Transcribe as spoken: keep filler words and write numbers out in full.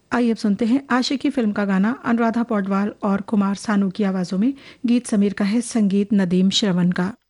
आइए अब सुनते हैं आशिकी फिल्म का गाना अनुराधा पौडवाल और कुमार सानू की आवाजों में। गीत समीर का है, संगीत नदीम श्रवण का।